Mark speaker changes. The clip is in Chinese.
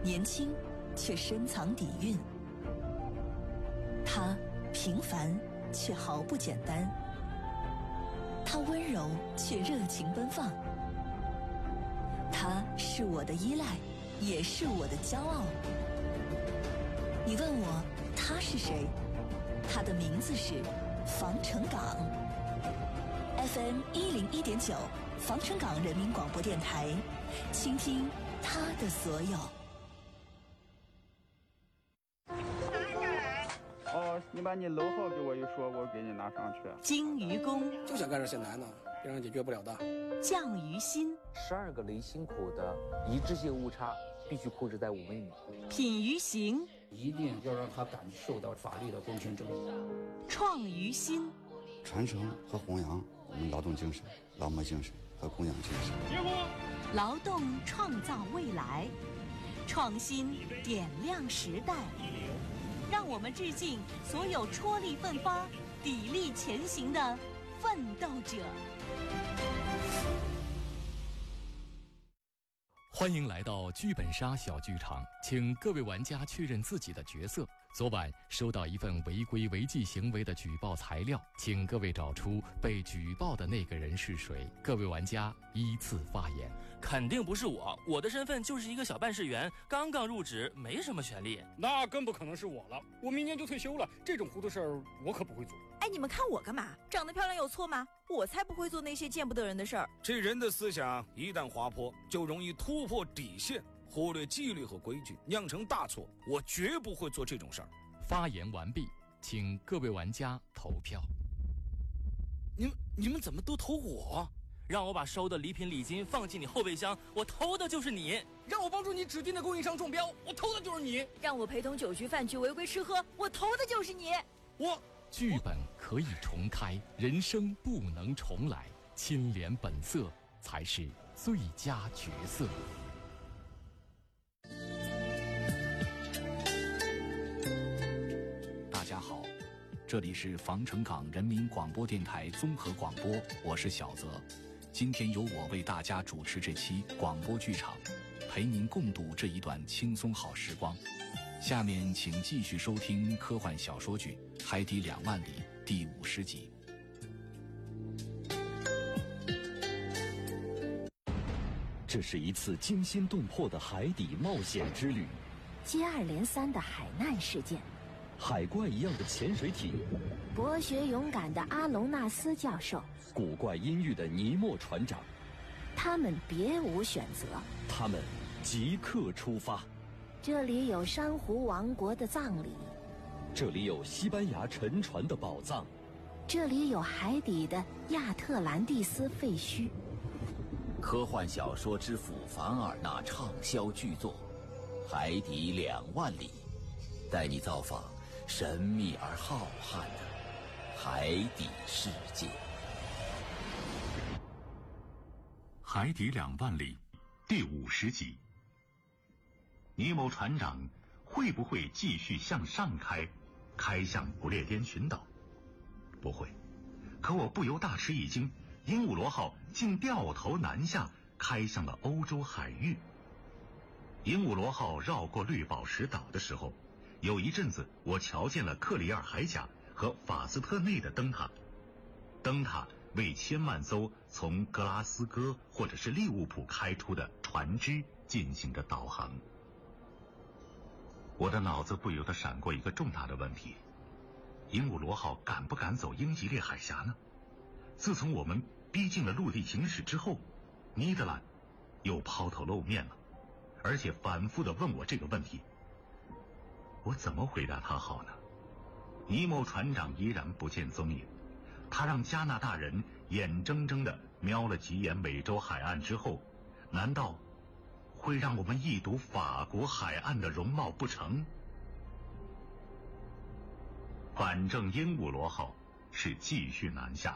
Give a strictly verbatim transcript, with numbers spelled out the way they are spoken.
Speaker 1: 年轻却深藏底蕴。他平凡却毫不简单，他温柔却热情奔放。他是我的依赖，也是我的骄傲。你问我他是谁？他的名字是防城港。F M 一零一点九，防城港人民广播电台，倾听他的所有。
Speaker 2: 哦，你把你楼号给我一说，我给你拿上去。
Speaker 1: 精于工，
Speaker 3: 就想干这些难的，别人解决不了的。
Speaker 1: 匠于心，
Speaker 4: 十二个离心口的一致性误差必须控制在五微米。
Speaker 1: 品于行，
Speaker 3: 一定要让他感受到法律的公平正义。
Speaker 1: 创于心，
Speaker 5: 传承和弘扬我们劳动精神、劳模精神和供养精神。
Speaker 1: 劳动创造未来，创新点亮时代。让我们致敬所有踔厉奋发、砥砺前行的奋斗者。
Speaker 6: 欢迎来到剧本杀小剧场，请各位玩家确认自己的角色。昨晚收到一份违规违纪行为的举报材料，请各位找出被举报的那个人是谁。各位玩家依次发言。
Speaker 7: 肯定不是我，我的身份就是一个小办事员，刚刚入职，没什么权利。
Speaker 3: 那更不可能是我了，我明年就退休了，这种糊涂事儿我可不会做。
Speaker 8: 哎，你们看我干嘛？长得漂亮有错吗？我才不会做那些见不得人的事儿。
Speaker 9: 这人的思想一旦滑坡，就容易突破底线，忽略纪律和规矩，酿成大错。我绝不会做这种事儿。
Speaker 6: 发言完毕，请各位玩家投票。
Speaker 9: 你们你们怎么都投我？
Speaker 7: 让我把收的礼品礼金放进你后备箱，我投的就是你。
Speaker 3: 让我帮助你指定的供应商中标，我投的就是你。
Speaker 8: 让我陪同酒局饭局违规吃喝，我投的就是你。
Speaker 3: 我
Speaker 6: 剧本可以重开，人生不能重来，清廉本色才是最佳角色。大家好，这里是防城港人民广播电台综合广播，我是小泽。今天由我为大家主持这期广播剧场，陪您共度这一段轻松好时光。下面请继续收听科幻小说剧《海底两万里》第五十集。
Speaker 10: 这是一次惊心动魄的海底冒险之旅，
Speaker 11: 接二连三的海难事件，
Speaker 10: 海怪一样的潜水艇，
Speaker 11: 博学勇敢的阿隆纳斯教授，
Speaker 10: 古怪阴郁的尼莫船长。
Speaker 11: 他们别无选择，
Speaker 10: 他们即刻出发。
Speaker 11: 这里有珊瑚王国的葬礼，
Speaker 10: 这里有西班牙沉船的宝藏，
Speaker 11: 这里有海底的亚特兰蒂斯废墟。
Speaker 12: 科幻小说之父凡尔纳畅销巨作《海底两万里》，带你造访神秘而浩瀚的海底世界。
Speaker 13: 海底两万里第五十集，尼莫船长会不会继续向上开，开向不列颠群岛？不会。可我不由大吃一惊，鹦鹉螺号竟掉头南下，开向了欧洲海域。鹦鹉螺号绕过绿宝石岛的时候，有一阵子我瞧见了克里尔海峡和法斯特内的灯塔，灯塔为千万艘从格拉斯哥或者是利物浦开出的船只进行着导航。我的脑子不由得闪过一个重大的问题：鹦鹉螺号敢不敢走英吉利海峡呢？自从我们逼近了陆地行驶之后，尼德兰又抛头露面了，而且反复地问我这个问题。我怎么回答他好呢？尼莫船长依然不见踪影，他让加拿大人眼睁睁地瞄了几眼美洲海岸之后，难道会让我们一睹法国海岸的容貌不成？反正鹦鹉螺号是继续南下。